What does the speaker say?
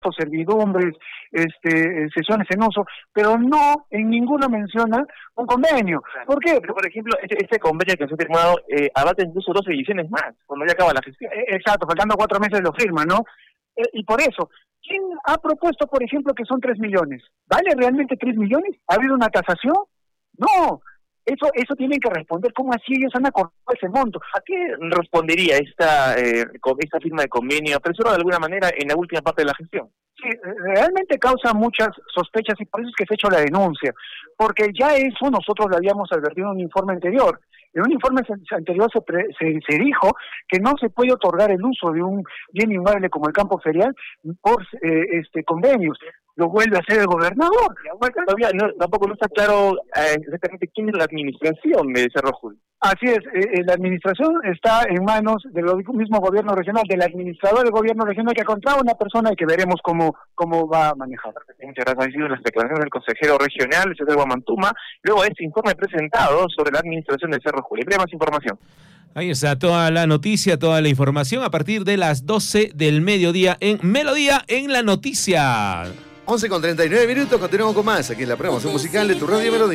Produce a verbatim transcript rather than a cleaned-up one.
servidumbres, este, sesiones en uso, pero no en ninguno menciona un convenio. Claro. ¿Por qué? Porque, por ejemplo, este, este convenio que se ha firmado eh, abarca incluso dos ediciones más, cuando ya acaba la gestión. Eh, Exacto, faltando cuatro meses lo firma, ¿no? Eh, y por eso, ¿quién ha propuesto, por ejemplo, que son tres millones? ¿Vale realmente tres millones? ¿Ha habido una tasación? No. Eso eso tienen que responder. ¿Cómo así ellos han acordado ese monto? ¿A qué respondería esta eh, con esta firma de convenio, apresurado de alguna manera en la última parte de la gestión? Sí, realmente causa muchas sospechas y por eso es que se ha hecho la denuncia, porque ya eso nosotros lo habíamos advertido en un informe anterior. En un informe anterior se, pre, se, se dijo que no se puede otorgar el uso de un bien inmueble como el campo ferial por eh, este convenios. Lo vuelve a hacer el gobernador. Todavía no, tampoco no está claro eh, exactamente quién es la administración de Cerro Julio. Así es, eh, la administración está en manos del mismo gobierno regional, del administrador del gobierno regional que ha encontrado una persona y que veremos cómo cómo va a manejar. Muchas gracias. Han sido las declaraciones del consejero regional, César Guamantuma, luego de este informe presentado sobre la administración de Cerro Julio. Hay más información. Ahí está toda la noticia, toda la información a partir de las doce del mediodía en Melodía en la Noticia. once con treinta y nueve minutos, continuamos con más aquí en la programación musical de tu Radio Melodía.